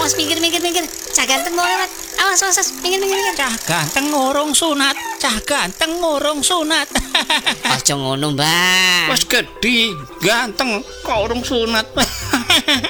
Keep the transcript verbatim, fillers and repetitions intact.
awas minggir minggir minggir. Cah ganteng mau lewat. Awas awas, awas. minggir minggir minggir. Cah ganteng ngurung sunat, cah ganteng ngurung sunat. Aja ngono, Mbah. Wes gedhi, ganteng kok urung sunat.